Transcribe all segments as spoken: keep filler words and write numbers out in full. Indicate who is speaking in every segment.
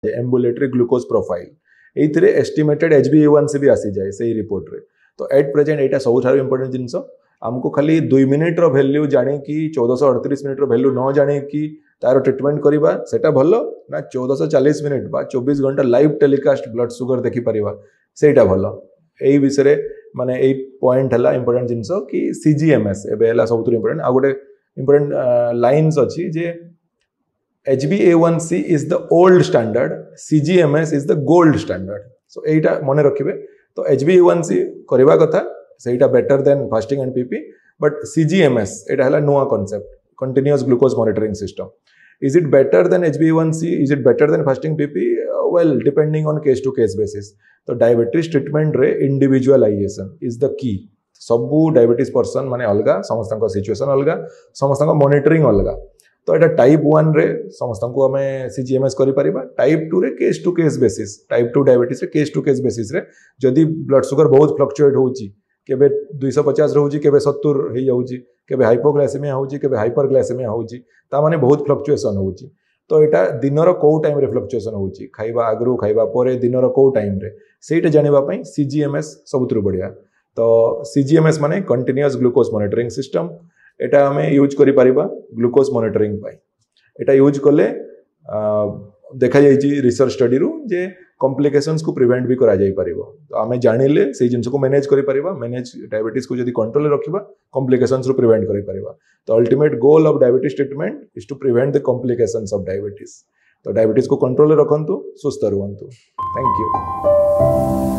Speaker 1: Ambulatory glucose profile ये estimated H B ए one सी भी आसी जाए से रिपोर्ट रे। तो एट प्रेजेंट यहाँ सब इंपोर्टेंट जिनस आमको खाली दुई मिनिट रो वैल्यू जाने की चौदह सौ अड़तीस मिनिट रो वैल्यू न जाने की तार ट्रिटमेंट करवा सेटा भल ना चौदह सौ चालीस मिनिट बा चौबीस घंटा लाइव टेलीकास्ट ब्लड सुगर देखी पारिबा सेटा भल। यही विषय माने एई पॉइंट हला इंपोर्टेंट जिनस कि सीजीएमएस एबे हला सबुत इंपोर्टेंट आ गोटे इंपोर्टेंट लाइन्स अछि जे H B A one C is the old standard, सीजीएमएस is the gold standard. सो एटा मने रखिबे। तो एच बी ए वन सी करबा कथा सेटा better than fasting and PP, but सीजीएमएस एटा हला नुआ concept continuous glucose monitoring system. Is it better than H b A one C? Is it better than fasting P P? Uh, well, depending on case to case basis. तो diabetes treatment रे individualisation is the key. सबू diabetes person माने अलगा, समस्त situation अलगा, समस्त monitoring अलगा। तो एटा टाइप वन रे समस्त को हमें सीजीएमएस करि परिबा, टाइप टू रे case to case basis, type two diabetes रे केस टू केस बेसिस रे जदि ब्लड सुगर बहुत फ्लक्चुएट होउची, केबे दो सौ पचास रहउची, केबे सत्तर हे जाउची, केबे हाइपोग्लाइसेमिया होउची, केबे हाइपरग्लाइसेमिया होउची, ता माने बहुत फ्लक्चुएशन होउची। तो एटा दिनर को टाइम रे फ्लक्चुएशन होउची, खाइबा आगरु खाइबा परे दिनर को टाइम रे सेटा जानिबा पई सीजीएमएस सबुतरु बढ़िया। तो सीजीएमएस माने कंटीन्यूअस ग्लूकोज मॉनिटरिंग सिस्टम। एटा हमें यूज करि परिबा ग्लूकोज मॉनिटरिंग पई। एटा यूज कले देखा जाइए रिसर्च स्टडी रु जे कॉम्प्लिकेशंस को प्रिवेंट भी करा जाई परिबो। तो आमे जानिले से जिंस को मैनेज करि परिबा, मैनेज डायबिटीज को जदी कंट्रोल रे रखिबा कॉम्प्लिकेशंस रु प्रिवेंट करि परिबा। तो ultimate goal of diabetes treatment is to prevent the complications of diabetes. तो डायबिटीज को कंट्रोल रे रखंतु, सुस्थ रहंतु। Thank you.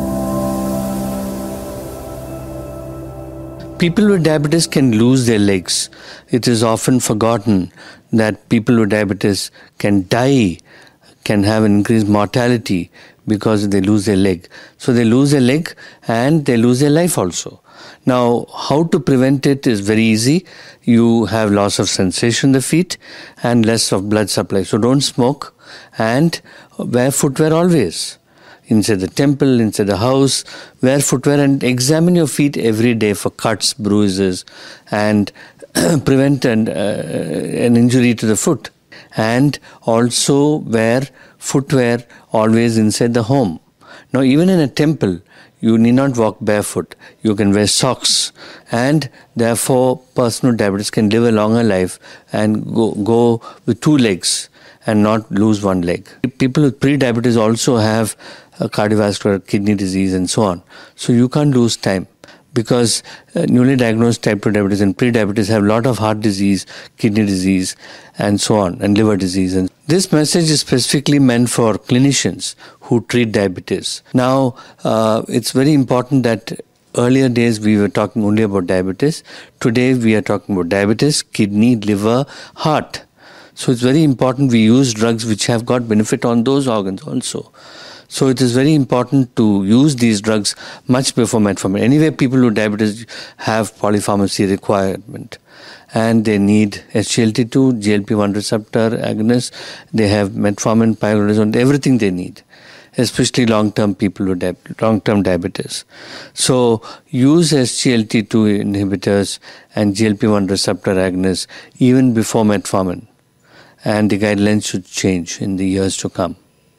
Speaker 2: People with diabetes can lose their legs. It is often forgotten that people with diabetes can die, can have an increased mortality because they lose their leg. So they lose their leg and they lose their life also. Now, how to prevent it is very easy. You have loss of sensation in the feet and less of blood supply. So don't smoke and wear footwear always. Inside the temple, inside the house, wear footwear and examine your feet every day for cuts, bruises, and prevent an, uh, an injury to the foot. And also wear footwear always inside the home. Now, even in a temple, you need not walk barefoot. You can wear socks, and therefore, person with diabetes can live a longer life and go, go with two legs and not lose one leg. People with pre-diabetes also have uh, cardiovascular, kidney disease and so on. So you can't lose time because uh, newly diagnosed type two diabetes and pre-diabetes have a lot of heart disease, kidney disease and so on, and liver disease. And this message is specifically meant for clinicians who treat diabetes. Now, uh, it's very important that earlier days we were talking only about diabetes. Today we are talking about diabetes, kidney, liver, heart. So it's very important we use drugs which have got benefit on those organs also. So it is very important to use these drugs much before metformin. Anyway, people with diabetes have polypharmacy requirement and they need S G L T two, G L P one receptor agonist, they have metformin, pioglitazone, everything they need, especially long-term people with di- long-term diabetes. So use S G L T two inhibitors and G L P one receptor agonists even before metformin. And the guidelines should change in the years to come.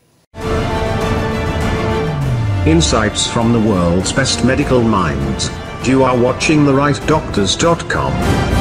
Speaker 3: Insights from the world's best medical minds. You are watching the right doctors dot com.